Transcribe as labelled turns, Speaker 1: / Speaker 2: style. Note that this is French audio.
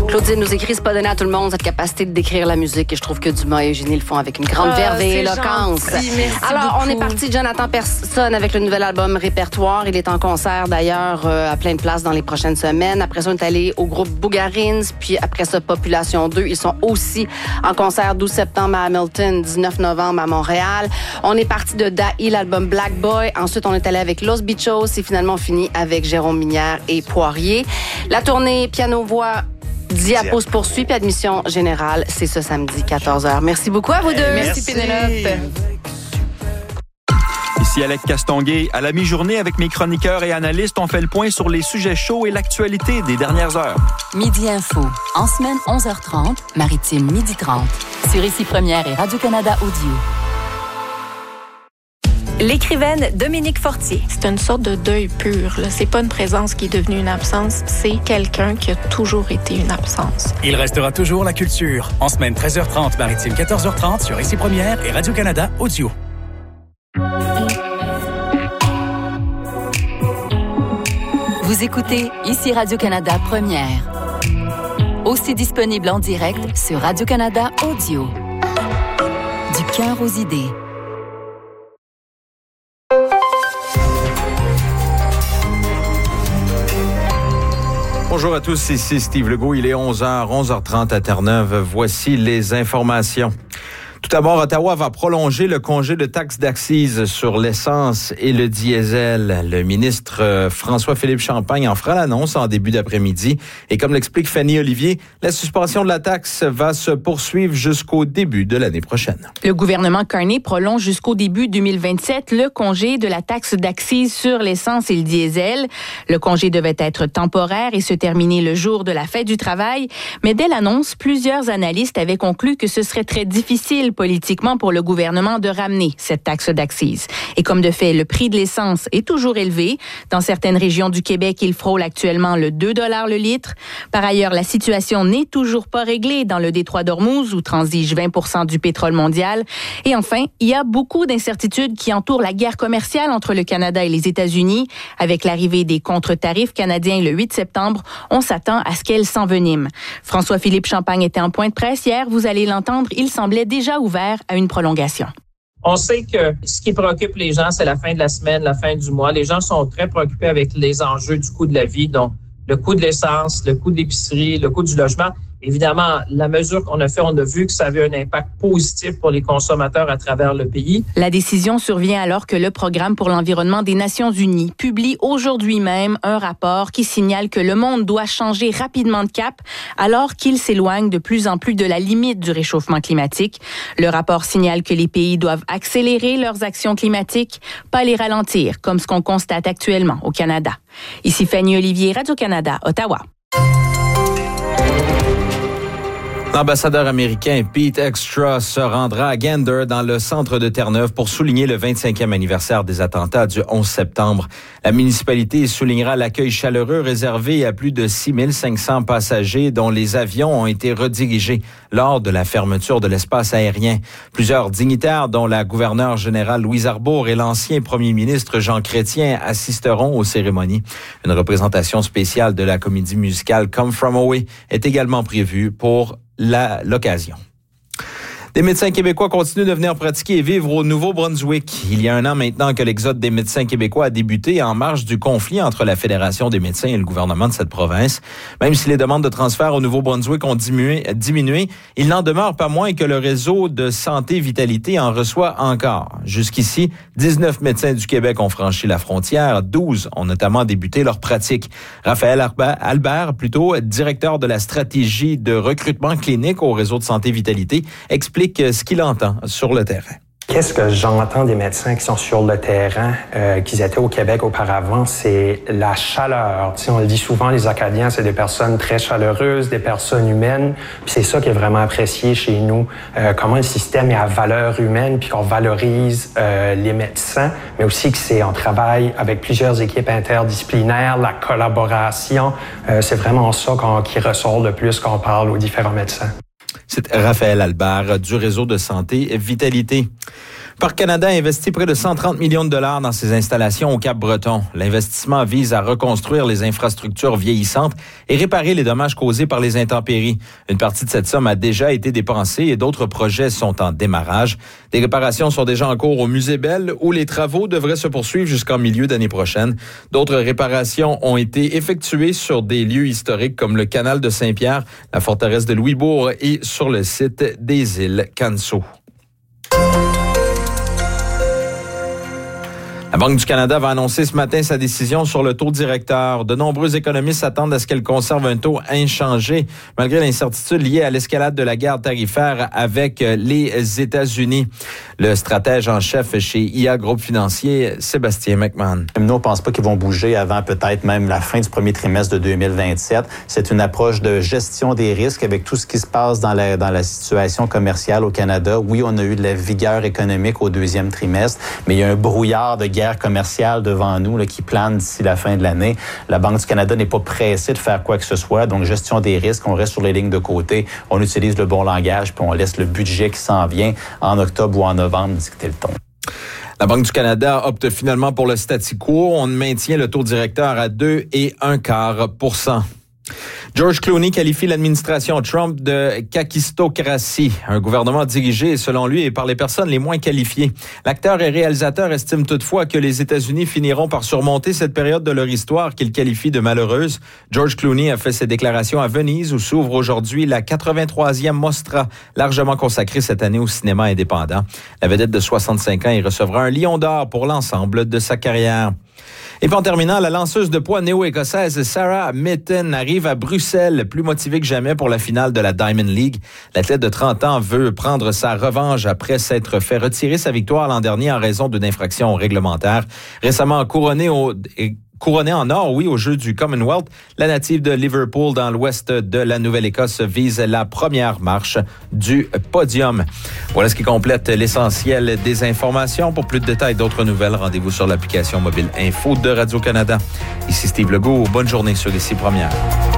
Speaker 1: Claudine nous écrit, c'est pas donné à tout le monde cette capacité de décrire la musique et je trouve que Dumas et Eugénie le font avec une grande verve et éloquence. Alors, on est parti, Jonathan Persson, avec le nouvel album Répertoire. Il est en concert d'ailleurs à plein de places dans les prochaines semaines. Après ça, on est allé au groupe Bougarins, puis après ça, Population 2. Ils sont aussi en concert 12 septembre à Hamilton, 19 novembre à Montréal. On est parti de Dahi, l'album Black Boy. Ensuite, on est allé avec Los Bichos et finalement fini avec Jérôme Minière et Poirier. La tournée piano-voix Diapo se poursuit, puis admission générale, c'est ce samedi 14h. Merci beaucoup à vous deux.
Speaker 2: Merci Pénélope.
Speaker 3: Ici Alec Castonguay. À la mi-journée, avec mes chroniqueurs et analystes, on fait le point sur les sujets chauds et l'actualité des dernières heures.
Speaker 4: Midi Info. En semaine, 11h30, Maritime, 12h30. Sur Ici Première et Radio-Canada Audio.
Speaker 5: L'écrivaine Dominique Fortier.
Speaker 6: C'est une sorte de deuil pur. Là. C'est pas une présence qui est devenue une absence, c'est quelqu'un qui a toujours été une absence.
Speaker 7: Il restera toujours la culture. En semaine 13h30, Maritime 14h30 sur Ici Première et Radio-Canada Audio.
Speaker 4: Vous écoutez Ici Radio-Canada Première. Aussi disponible en direct sur Radio-Canada Audio. Du cœur aux idées.
Speaker 8: Bonjour à tous, ici Steve Legault. Il est 11h, 11h30 à Terre-Neuve. Voici les informations. Tout d'abord, Ottawa va prolonger le congé de taxe d'accise sur l'essence et le diesel. Le ministre François-Philippe Champagne en fera l'annonce en début d'après-midi. Et comme l'explique Fanny Olivier, la suspension de la taxe va se poursuivre jusqu'au début de l'année prochaine.
Speaker 2: Le gouvernement Carney prolonge jusqu'au début 2027 le congé de la taxe d'accise sur l'essence et le diesel. Le congé devait être temporaire et se terminer le jour de la fête du travail. Mais dès l'annonce, plusieurs analystes avaient conclu que ce serait très difficile politiquement pour le gouvernement de ramener cette taxe d'accise. Et comme de fait, le prix de l'essence est toujours élevé. Dans certaines régions du Québec, il frôle actuellement le 2 $ le litre. Par ailleurs, la situation n'est toujours pas réglée dans le détroit d'Ormuz, où transige 20% du pétrole mondial. Et enfin, il y a beaucoup d'incertitudes qui entourent la guerre commerciale entre le Canada et les États-Unis. Avec l'arrivée des contre-tarifs canadiens le 8 septembre, on s'attend à ce qu'elles s'enveniment. François-Philippe Champagne était en point de presse hier. Vous allez l'entendre, il semblait déjà ouvert à une prolongation.
Speaker 9: On sait que ce qui préoccupe les gens, c'est la fin de la semaine, la fin du mois. Les gens sont très préoccupés avec les enjeux du coût de la vie, donc le coût de l'essence, le coût de l'épicerie, le coût du logement. Évidemment, la mesure qu'on a fait, on a vu que ça avait un impact positif pour les consommateurs à travers le pays.
Speaker 2: La décision survient alors que le Programme pour l'environnement des Nations unies publie aujourd'hui même un rapport qui signale que le monde doit changer rapidement de cap alors qu'il s'éloigne de plus en plus de la limite du réchauffement climatique. Le rapport signale que les pays doivent accélérer leurs actions climatiques, pas les ralentir, comme ce qu'on constate actuellement au Canada. Ici Fanny Olivier, Radio-Canada, Ottawa.
Speaker 8: L'ambassadeur américain Pete Extra se rendra à Gander, dans le centre de Terre-Neuve, pour souligner le 25e anniversaire des attentats du 11 septembre. La municipalité soulignera l'accueil chaleureux réservé à plus de 6500 passagers dont les avions ont été redirigés lors de la fermeture de l'espace aérien. Plusieurs dignitaires, dont la gouverneure générale Louise Arbour et l'ancien premier ministre Jean Chrétien, assisteront aux cérémonies. Une représentation spéciale de la comédie musicale Come From Away est également prévue pour l'occasion. Des médecins québécois continuent de venir pratiquer et vivre au Nouveau-Brunswick. Il y a un an maintenant que l'exode des médecins québécois a débuté en marge du conflit entre la Fédération des médecins et le gouvernement de cette province. Même si les demandes de transfert au Nouveau-Brunswick ont diminué, il n'en demeure pas moins que le réseau de santé Vitalité en reçoit encore. Jusqu'ici, 19 médecins du Québec ont franchi la frontière. 12 ont notamment débuté leur pratique. Raphaël Albert, directeur de la stratégie de recrutement clinique au réseau de santé Vitalité, explique ce qu'il entend sur le terrain.
Speaker 10: Qu'est-ce que j'entends des médecins qui sont sur le terrain, qu'ils étaient au Québec auparavant, c'est la chaleur. Tu sais, on le dit souvent, les Acadiens, c'est des personnes très chaleureuses, des personnes humaines. Puis c'est ça qui est vraiment apprécié chez nous, comment le système est à valeur humaine, puis qu'on valorise les médecins, mais aussi que on travaille avec plusieurs équipes interdisciplinaires, la collaboration. C'est vraiment ça qui ressort le plus quand on parle aux différents médecins.
Speaker 8: C'est Raphaël Albert du réseau de santé Vitalité. Parc Canada a investi près de 130 millions de dollars dans ses installations au Cap-Breton. L'investissement vise à reconstruire les infrastructures vieillissantes et réparer les dommages causés par les intempéries. Une partie de cette somme a déjà été dépensée et d'autres projets sont en démarrage. Des réparations sont déjà en cours au Musée Bell où les travaux devraient se poursuivre jusqu'en milieu d'année prochaine. D'autres réparations ont été effectuées sur des lieux historiques comme le canal de Saint-Pierre, la forteresse de Louisbourg et sur le site des îles Canso. La Banque du Canada va annoncer ce matin sa décision sur le taux directeur. De nombreux économistes s'attendent à ce qu'elle conserve un taux inchangé, malgré l'incertitude liée à l'escalade de la guerre tarifaire avec les États-Unis. Le stratège en chef chez IA Groupe Financier, Sébastien McMahon.
Speaker 11: Nous, on pense pas qu'ils vont bouger avant peut-être même la fin du premier trimestre de 2027. C'est une approche de gestion des risques avec tout ce qui se passe dans la situation commerciale au Canada. Oui, on a eu de la vigueur économique au deuxième trimestre, mais il y a un brouillard de guerre commerciale devant nous là, qui plane d'ici la fin de l'année. La Banque du Canada n'est pas pressée de faire quoi que ce soit. Donc, gestion des risques, on reste sur les lignes de côté, on utilise le bon langage, puis on laisse le budget qui s'en vient en octobre ou en novembre dicter le ton.
Speaker 8: La Banque du Canada opte finalement pour le statu quo. On maintient le taux directeur à 2,25%. George Clooney qualifie l'administration Trump de kakistocratie, un gouvernement dirigé, selon lui, par les personnes les moins qualifiées. L'acteur et réalisateur estime toutefois que les États-Unis finiront par surmonter cette période de leur histoire qu'il qualifie de malheureuse. George Clooney a fait ses déclarations à Venise, où s'ouvre aujourd'hui la 83e Mostra, largement consacrée cette année au cinéma indépendant. La vedette de 65 ans y recevra un Lion d'or pour l'ensemble de sa carrière. Et puis en terminant, la lanceuse de poids néo-écossaise Sarah Mitten arrive à Bruxelles, plus motivée que jamais pour la finale de la Diamond League. L'athlète de 30 ans veut prendre sa revanche après s'être fait retirer sa victoire l'an dernier en raison d'une infraction réglementaire. Récemment couronnée en or, oui, au jeu du Commonwealth, la native de Liverpool dans l'ouest de la Nouvelle-Écosse vise la première marche du podium. Voilà ce qui complète l'essentiel des informations. Pour plus de détails et d'autres nouvelles, rendez-vous sur l'application mobile Info de Radio-Canada. Ici Steve Legault. Bonne journée sur Ici Première.